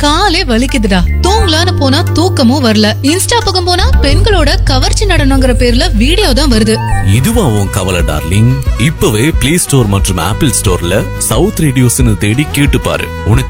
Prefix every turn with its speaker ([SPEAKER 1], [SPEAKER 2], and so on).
[SPEAKER 1] காலே வலிக்குதுடா. தூங்கலான்னு போனா தூக்கமும் வரல. இன்ஸ்டா பக்கம் போனா பெண்களோட கவர்ச்சி நடனங்கிற பேர்ல வீடியோ தான் வருது.
[SPEAKER 2] இதுவா உன் கவலை டார்லிங்? இப்பவே பிளே ஸ்டோர் மற்றும் ஆப்பிள் ஸ்டோர்ல சவுத் ரேடியோஸ்னு தேடி கேட்டு பாரு. உனக்கு